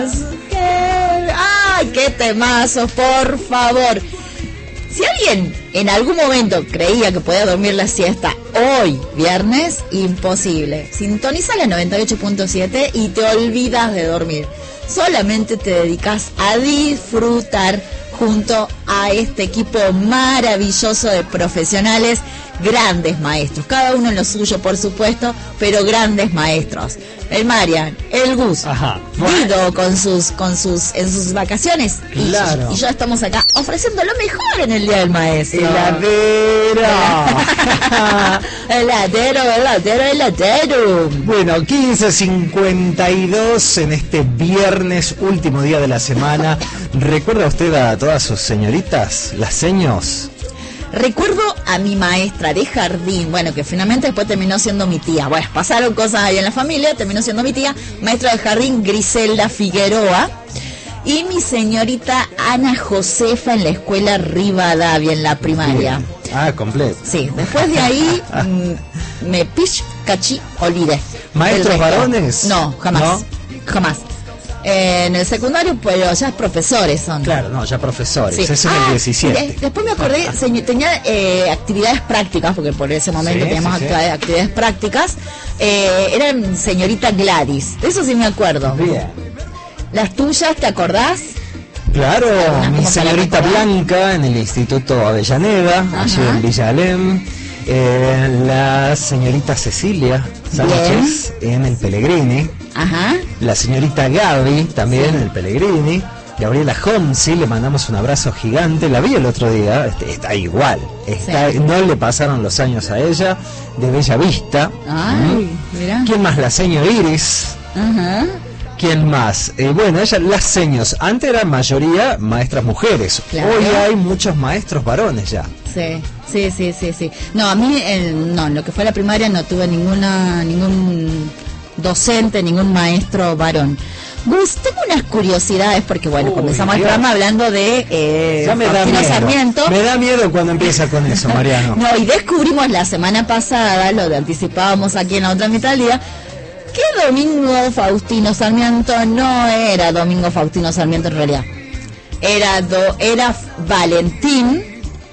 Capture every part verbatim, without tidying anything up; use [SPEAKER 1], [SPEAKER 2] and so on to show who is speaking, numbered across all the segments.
[SPEAKER 1] ¡Ay, qué temazo, por favor! Si alguien en algún momento creía que podía dormir la siesta hoy, viernes, imposible. Sintoniza la noventa y ocho punto siete y te olvidas de dormir. Solamente te dedicas a disfrutar junto a este equipo maravilloso de profesionales, grandes maestros, cada uno en lo suyo, por supuesto, pero grandes maestros. El Marian, el Gus,
[SPEAKER 2] Ajá.
[SPEAKER 1] Guido con sus, con sus, en sus vacaciones,
[SPEAKER 2] Claro.
[SPEAKER 1] y, y yo estamos acá ofreciendo lo mejor en el Día del Maestro.
[SPEAKER 2] ¡Heladero!
[SPEAKER 1] Heladero, heladero, heladero.
[SPEAKER 2] Bueno, quince cincuenta y dos en este viernes, último día de la semana. ¿Recuerda usted a todas sus señoritas, las seños?
[SPEAKER 1] Recuerdo a mi maestra de jardín, bueno, que finalmente después terminó siendo mi tía. Bueno, pasaron cosas ahí en la familia, terminó siendo mi tía, maestra de jardín Griselda Figueroa. Y mi señorita Ana Josefa en la escuela Rivadavia, en la primaria.
[SPEAKER 2] Bien. Ah, completo.
[SPEAKER 1] Sí, después de ahí mm, me pich, cachí, olvidé.
[SPEAKER 2] ¿Maestros
[SPEAKER 1] El resto.
[SPEAKER 2] varones?
[SPEAKER 1] No, jamás,
[SPEAKER 2] ¿No?
[SPEAKER 1] jamás. Eh, en el secundario, pero ya profesores son.
[SPEAKER 2] Claro, no, ya profesores.
[SPEAKER 1] Sí.
[SPEAKER 2] Ese es
[SPEAKER 1] Ah,
[SPEAKER 2] el diecisiete.
[SPEAKER 1] de- después me acordé, señor, tenía eh, actividades prácticas, porque por ese momento
[SPEAKER 2] Sí,
[SPEAKER 1] teníamos
[SPEAKER 2] sí, sí.
[SPEAKER 1] actividades, actividades prácticas. Eh, era señorita Gladys, de eso sí me acuerdo.
[SPEAKER 2] Bien.
[SPEAKER 1] Las tuyas, ¿te acordás?
[SPEAKER 2] Claro,
[SPEAKER 1] Algunas
[SPEAKER 2] mi
[SPEAKER 1] como para
[SPEAKER 2] señorita
[SPEAKER 1] recordar.
[SPEAKER 2] Blanca en el Instituto Avellaneda, allí
[SPEAKER 1] Ajá.
[SPEAKER 2] en Villa Alem. Eh, la señorita Cecilia Sánchez en el Pellegrini.
[SPEAKER 1] Ajá.
[SPEAKER 2] La señorita Gaby también en el Pellegrini. Gabriela Homsi, le mandamos un abrazo gigante. La vi el otro día, este, está igual. Está,
[SPEAKER 1] Sí.
[SPEAKER 2] No le pasaron los años a ella, de Bella Vista.
[SPEAKER 1] Ay, mira.
[SPEAKER 2] ¿Quién más? La señor Iris.
[SPEAKER 1] Ajá.
[SPEAKER 2] ¿Quién más? Eh, bueno, ella, las seños. Antes eran mayoría maestras mujeres.
[SPEAKER 1] Claro.
[SPEAKER 2] Hoy hay muchos maestros varones ya.
[SPEAKER 1] Sí, sí, sí, sí, sí. No, a mí, el, no, en lo que fue la primaria no tuve ninguna, ningún docente, ningún maestro varón. Gus, tengo unas curiosidades porque, bueno,
[SPEAKER 2] Uy,
[SPEAKER 1] comenzamos el
[SPEAKER 2] Dios.
[SPEAKER 1] programa hablando de eh,
[SPEAKER 2] Ya me da
[SPEAKER 1] Faustino
[SPEAKER 2] miedo.
[SPEAKER 1] Sarmiento.
[SPEAKER 2] Me da miedo cuando empieza con eso, Mariano.
[SPEAKER 1] No, y descubrimos la semana pasada, lo de anticipábamos aquí en la otra mitad del día, que Domingo Faustino Sarmiento no era Domingo Faustino Sarmiento en realidad. Era, do, era Valentín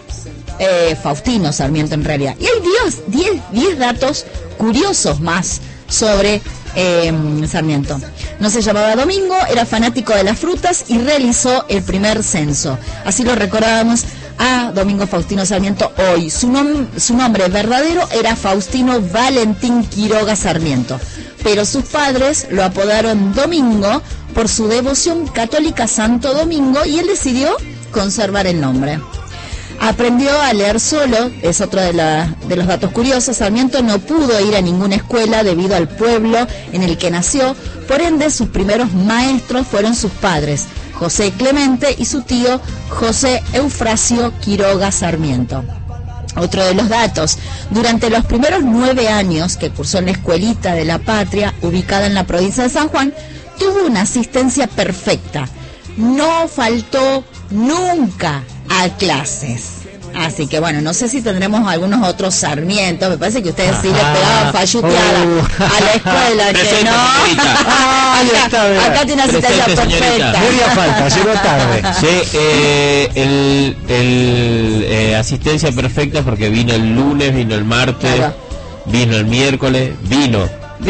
[SPEAKER 1] eh, Faustino Sarmiento en realidad. Y hay diez datos curiosos más sobre eh, Sarmiento. No se llamaba Domingo, era fanático de las frutas y realizó el primer censo. Así lo recordábamos a Domingo Faustino Sarmiento hoy. Su, nom su nombre verdadero era Faustino Valentín Quiroga Sarmiento, pero sus padres lo apodaron Domingo por su devoción católica a Santo Domingo y él decidió conservar el nombre. Aprendió a leer solo, es otro de, la, de los datos curiosos. Sarmiento no pudo ir a ninguna escuela debido al pueblo en el que nació, por ende sus primeros maestros fueron sus padres, José Clemente y su tío José Eufrasio Quiroga Sarmiento. Otro de los datos, durante los primeros nueve años que cursó en la Escuelita de la Patria, ubicada en la provincia de San Juan, tuvo una asistencia perfecta. No faltó nunca a clases. Así que bueno, no sé si tendremos algunos otros Sarmientos. Me parece que ustedes sí les pegaban falluteada
[SPEAKER 2] Uh.
[SPEAKER 1] a la escuela, que
[SPEAKER 3] Presente,
[SPEAKER 1] no.
[SPEAKER 3] señorita.
[SPEAKER 2] Ahí está,
[SPEAKER 1] acá,
[SPEAKER 2] vea.
[SPEAKER 1] acá tiene asistencia
[SPEAKER 3] Presente, señorita.
[SPEAKER 1] perfecta.
[SPEAKER 2] Media falta, llegó tarde.
[SPEAKER 3] Sí, eh, el, el eh, asistencia perfecta porque vino el lunes, vino el martes,
[SPEAKER 1] Claro.
[SPEAKER 3] vino el miércoles, vino.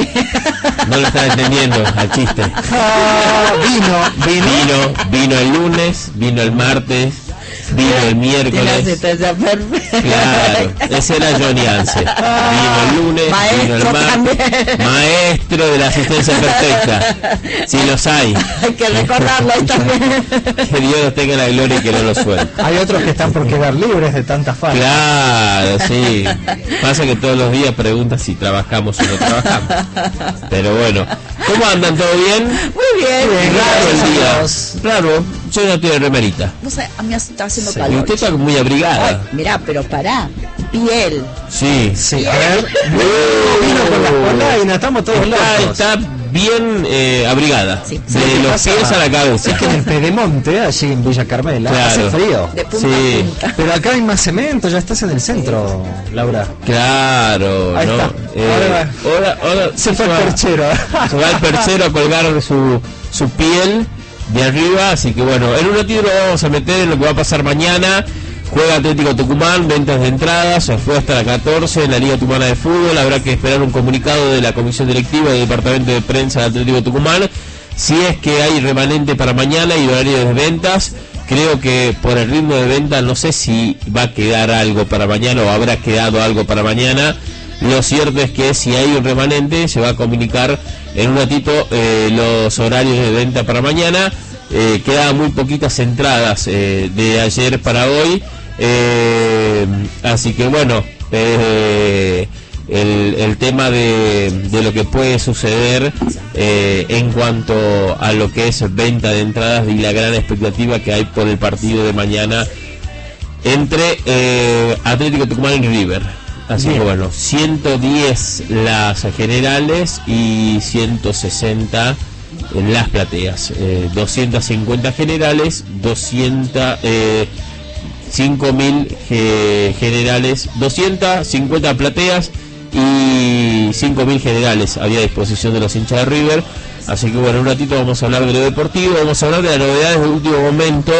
[SPEAKER 3] No lo están entendiendo al chiste.
[SPEAKER 2] Ah, vino, vino.
[SPEAKER 3] Vino, vino el lunes, vino el martes, vino el
[SPEAKER 1] Tiene
[SPEAKER 3] miércoles.
[SPEAKER 1] asistencia perfecta.
[SPEAKER 3] Claro, ese era Johnny Anse. Vino el lunes, vino el
[SPEAKER 1] Maestro
[SPEAKER 3] martes.
[SPEAKER 1] también.
[SPEAKER 3] Maestro de la asistencia perfecta. Si los hay.
[SPEAKER 1] Hay que recordarlo ahí también.
[SPEAKER 3] Que Dios los tenga en la gloria y que no los suelte.
[SPEAKER 2] Hay otros que están por quedar libres de tanta falta.
[SPEAKER 3] Claro, sí. Pasa que todos los días preguntas si trabajamos o no trabajamos. Pero bueno, ¿cómo andan? ¿Todo bien?
[SPEAKER 1] Muy bien.
[SPEAKER 2] Bien,
[SPEAKER 3] Raro el día.
[SPEAKER 2] Dios.
[SPEAKER 3] Claro, yo no tengo remerita.
[SPEAKER 1] No sé, a mí está haciendo
[SPEAKER 3] Y
[SPEAKER 1] calor.
[SPEAKER 3] usted está muy
[SPEAKER 1] Ay,
[SPEAKER 3] abrigada.
[SPEAKER 1] mirá, pero pará. Piel.
[SPEAKER 3] Sí.
[SPEAKER 2] Sí, a ver. Vino con las polainas, estamos todos
[SPEAKER 3] Está,
[SPEAKER 2] locos.
[SPEAKER 3] está bien eh, abrigada.
[SPEAKER 1] Sí.
[SPEAKER 3] De
[SPEAKER 2] ¿Qué
[SPEAKER 3] los
[SPEAKER 2] pasa?
[SPEAKER 3] pies a la cabeza.
[SPEAKER 2] Es que en el Pedemonte, allí en Villa Carmela,
[SPEAKER 3] Claro.
[SPEAKER 2] hace frío.
[SPEAKER 1] De punta
[SPEAKER 3] Sí.
[SPEAKER 1] a punta.
[SPEAKER 2] Pero acá hay más cemento, ya estás en el centro, Laura.
[SPEAKER 3] Claro,
[SPEAKER 2] Ahí
[SPEAKER 3] ¿no?
[SPEAKER 2] está.
[SPEAKER 3] Eh,
[SPEAKER 2] Ahora
[SPEAKER 3] ahora, ahora
[SPEAKER 2] Se fue
[SPEAKER 3] va-
[SPEAKER 2] el perchero.
[SPEAKER 3] Se va el perchero a colgar su, su piel de arriba. Así que bueno, en un ratito lo vamos a meter en lo que va a pasar mañana. Juega Atlético Tucumán, ventas de entradas, se fue hasta la catorce en la Liga Tucumana de Fútbol. Habrá que esperar un comunicado de la Comisión Directiva y del Departamento de Prensa de Atlético Tucumán, si es que hay remanente para mañana y horario de ventas. Creo que por el ritmo de venta no sé si va a quedar algo para mañana o habrá quedado algo para mañana. Lo cierto es que si hay un remanente se va a comunicar en un ratito eh, los horarios de venta para mañana. Eh, quedan muy poquitas entradas eh, de ayer para hoy. Eh, así que bueno, eh, el, el tema de, de lo que puede suceder eh, en cuanto a lo que es venta de entradas y la gran expectativa que hay por el partido de mañana entre eh, Atlético Tucumán y River. Así Bien. que bueno, ciento diez las generales y ciento sesenta en las plateas, eh, doscientas cincuenta generales, doscientos, eh, cinco mil eh, generales, doscientas cincuenta plateas y cinco mil generales había a disposición de los hinchas de River. Así que bueno, un ratito vamos a hablar de lo deportivo, vamos a hablar de las novedades del último momento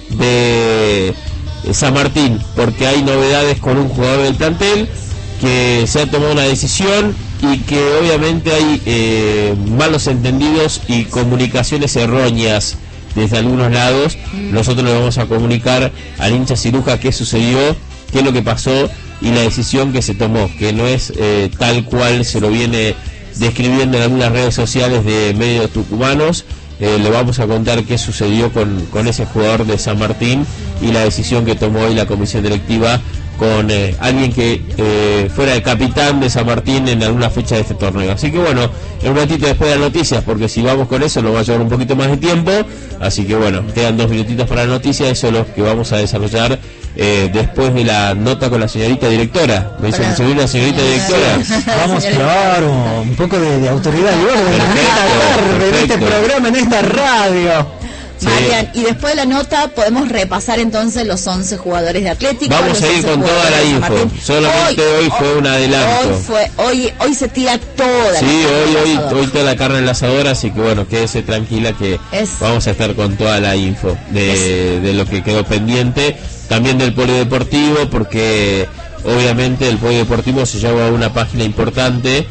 [SPEAKER 3] de San Martín, porque hay novedades con un jugador del plantel que se ha tomado una decisión y que obviamente hay eh, malos entendidos y comunicaciones erróneas desde algunos lados. Nosotros le vamos a comunicar al hincha ciruja qué sucedió, qué es lo que pasó y la decisión que se tomó, que no es eh, tal cual se lo viene describiendo en algunas redes sociales de medios tucumanos. Eh, le vamos a contar qué sucedió con, con ese jugador de San Martín y la decisión que tomó hoy la comisión directiva con eh, alguien que eh, fuera el capitán de San Martín en alguna fecha de este torneo. Así que bueno, en un ratito después de las noticias, porque si vamos con eso nos va a llevar un poquito más de tiempo, así que bueno, quedan dos minutitos para la noticia, eso es lo que vamos a desarrollar eh, después de la nota con la señorita directora. ¿Me dice subir la señorita directora?
[SPEAKER 2] Vamos, claro, un poco de, de autoridad y orden en esta tarde, en este programa, en esta radio.
[SPEAKER 1] Sí. Marian, y después de la nota podemos repasar entonces los once jugadores de Atlético.
[SPEAKER 3] Vamos a ir con toda la info. Solamente hoy, hoy fue un adelanto.
[SPEAKER 1] Hoy fue, hoy, hoy se tira toda.
[SPEAKER 3] Sí, hoy, hoy, hoy toda la carne en la asadora, así que bueno, quédese tranquila que es, vamos a estar con toda la info de, de lo que quedó pendiente, también del polideportivo, porque obviamente el polideportivo se lleva a una página importante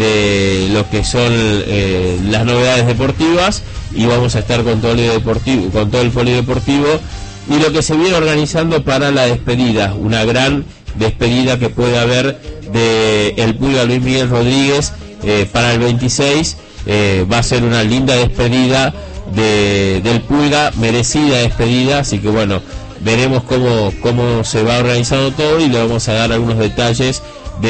[SPEAKER 3] de lo que son eh, las novedades deportivas y vamos a estar con todo el deportivo, con todo el polideportivo y lo que se viene organizando para la despedida, una gran despedida que puede haber de el Pulga Luis Miguel Rodríguez eh, para el veintiséis. Eh, va a ser una linda despedida de, del Pulga, merecida despedida, así que bueno, veremos cómo, cómo se va organizando todo y le vamos a dar algunos detalles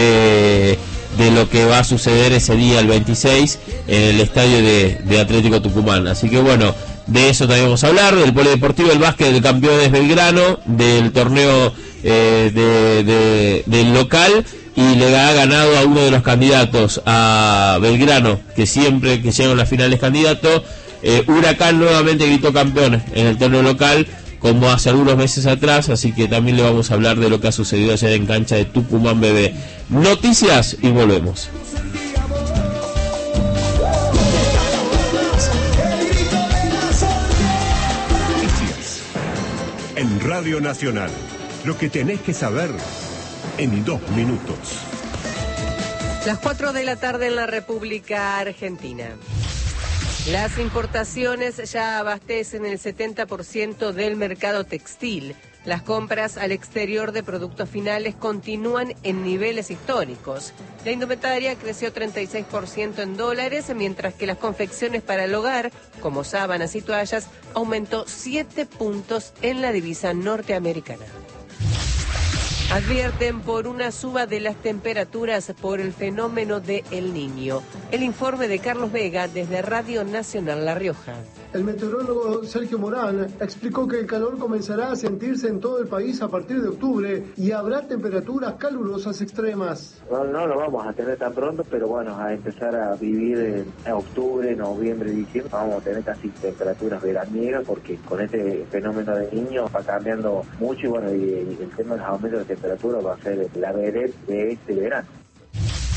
[SPEAKER 3] de de lo que va a suceder ese día, el veintiséis, en el estadio de, de Atlético Tucumán. Así que bueno, de eso también vamos a hablar, del polideportivo, el básquet del Campeones Belgrano, del torneo eh, de, de, del local, y le ha ganado a uno de los candidatos, a Belgrano, que siempre que llega a las finales candidato. eh, Huracán nuevamente gritó campeón en el torneo local, como hace algunos meses atrás, así que también le vamos a hablar de lo que ha sucedido ayer en cancha de Tucumán B B. Noticias y volvemos.
[SPEAKER 4] Noticias en Radio Nacional. Lo que tenés que saber en dos minutos.
[SPEAKER 5] Las cuatro de la tarde en la República Argentina. Las importaciones ya abastecen el setenta por ciento del mercado textil. Las compras al exterior de productos finales continúan en niveles históricos. La indumentaria creció treinta y seis por ciento en dólares, mientras que las confecciones para el hogar, como sábanas y toallas, aumentó siete puntos en la divisa norteamericana. Advierten por una suba de las temperaturas por el fenómeno de El Niño. El informe de Carlos Vega desde Radio Nacional La Rioja.
[SPEAKER 6] El meteorólogo Sergio Morán explicó que el calor comenzará a sentirse en todo el país a partir de octubre y habrá temperaturas calurosas extremas.
[SPEAKER 7] No, no lo vamos a tener tan pronto, pero bueno, a empezar a vivir en octubre, noviembre, diciembre, vamos a tener casi temperaturas veraniegas porque con este fenómeno de Niño va cambiando mucho y bueno, y, y el tema de los aumentos de temperatura va a ser la vereda de este verano.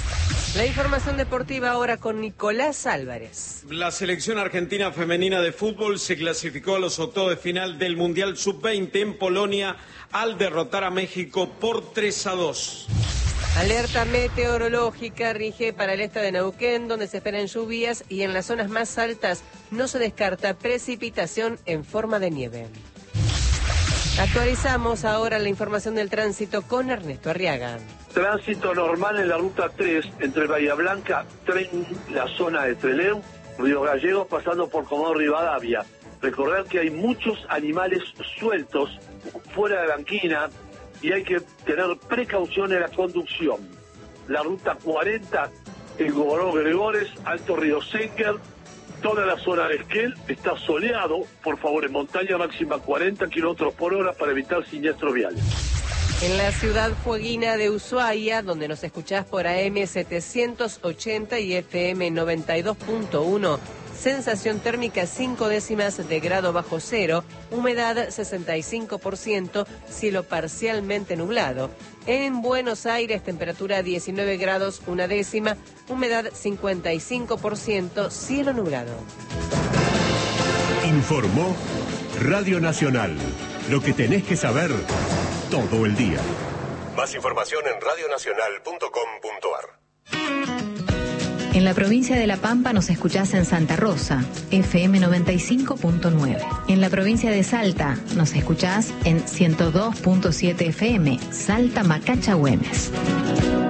[SPEAKER 5] La información deportiva ahora con Nicolás Álvarez.
[SPEAKER 8] La selección argentina femenina de fútbol se clasificó a los octavos de final del Mundial sub veinte en Polonia al derrotar a México por tres a dos.
[SPEAKER 5] Alerta meteorológica rige para el este de Neuquén, donde se esperan lluvias y en las zonas más altas no se descarta precipitación en forma de nieve. Actualizamos ahora la información del tránsito con Ernesto Arriaga.
[SPEAKER 9] Tránsito normal en la ruta tres, entre Bahía Blanca, Tren, la zona de Trelew, Río Gallegos, pasando por Comodoro Rivadavia. Recordar que hay muchos animales sueltos fuera de banquina y hay que tener precaución en la conducción. La ruta cuarenta, en Gobernador Gregores, Alto Río Senker, toda la zona de Esquel está soleado. Por favor, en montaña máxima cuarenta kilómetros por hora para evitar siniestros viales.
[SPEAKER 5] En la ciudad fueguina de Ushuaia, donde nos escuchás por A M setecientos ochenta y F M noventa y dos punto uno, sensación térmica cinco décimas de grado bajo cero, humedad sesenta y cinco por ciento, cielo parcialmente nublado. En Buenos Aires, temperatura diecinueve grados una décima, humedad cincuenta y cinco por ciento, cielo nublado.
[SPEAKER 4] Informó Radio Nacional. Lo que tenés que saber todo el día. Más información en radio nacional punto com punto a r.
[SPEAKER 10] En la provincia de La Pampa nos escuchás en Santa Rosa, F M noventa y cinco punto nueve. En la provincia de Salta nos escuchás en ciento dos punto siete F M, Salta Macacha Güemes.